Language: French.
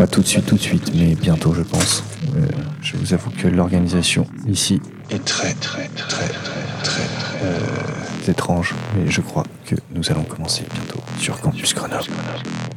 Pas tout de suite, mais bientôt, je pense. Je vous avoue que l'organisation ici est très étrange, mais je crois que nous allons commencer bientôt sur Campus Grenoble.